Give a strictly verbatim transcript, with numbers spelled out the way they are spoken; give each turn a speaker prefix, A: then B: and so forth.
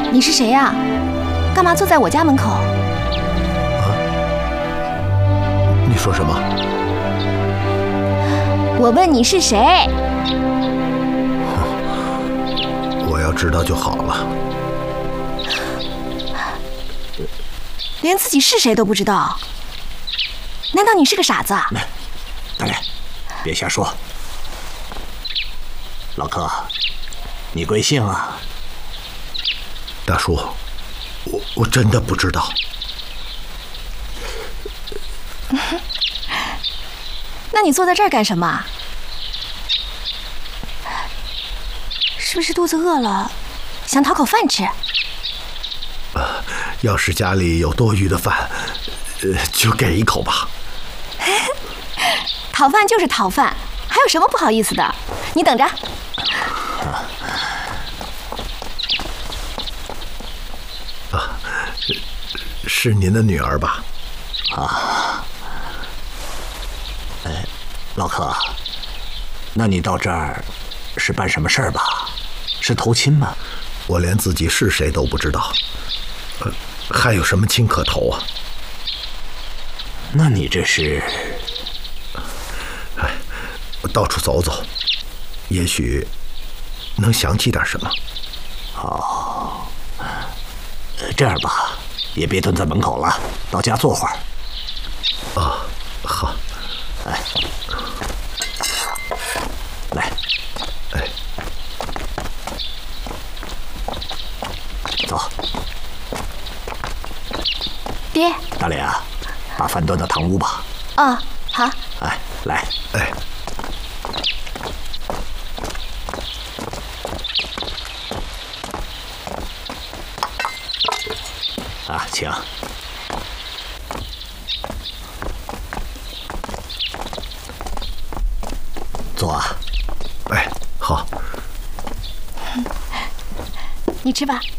A: 你是谁呀？干嘛坐在我家门口？
B: 啊？你说什么？
A: 我问你是谁？
B: 我要知道就好了。
A: 连自己是谁都不知道，难道你是个傻子？
C: 大人，别瞎说。老柯，你贵姓啊？
B: 大叔，我我真的不知道。
A: 那你坐在这儿干什么？是不是肚子饿了，想讨口饭吃？
B: 呃，要是家里有多余的饭，呃，就给一口吧。
A: 讨饭就是讨饭，还有什么不好意思的？你等着。
B: 啊，是您的女儿吧？
C: 啊，哎，老柯，那你到这儿是办什么事儿吧？是投亲吗？
B: 我连自己是谁都不知道，呃，还有什么亲可投啊？
C: 那你这是……
B: 哎，我到处走走，也许能想起点什么。
C: 哦，这样吧，也别蹲在门口了，到家坐会儿。
B: 啊，好。
C: 哎，来，
B: 哎，
C: 走。
A: 爹，
C: 大脸啊，把饭端到堂屋吧。
A: 哦，好。
C: 哎，来，
B: 哎。
C: 啊，请。坐啊。
B: 哎，好。
A: 你吃吧。